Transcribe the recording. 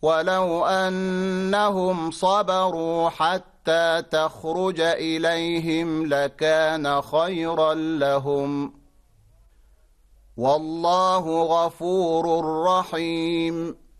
ولو أنهم صبروا حتى تخرج إليهم لكان خيرا لهم، والله غفور رحيم.